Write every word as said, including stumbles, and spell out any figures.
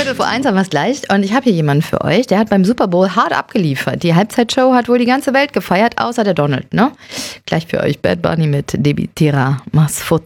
Viertel vor eins haben wir es gleich. Und ich habe hier jemanden für euch, der hat beim Super Bowl hart abgeliefert. Die Halbzeitshow hat wohl die ganze Welt gefeiert, außer der Donald, ne? Gleich für euch Bad Bunny mit Debitera Masfut.